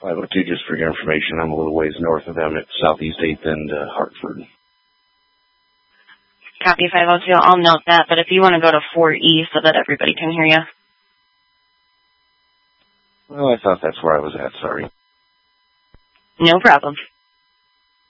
502, just for your information, I'm a little ways north of them at Southeast 8th and Hartford. Copy 502. I'll note that, but if you want to go to 4E so that everybody can hear you. Well, I thought that's where I was at, sorry. No problem.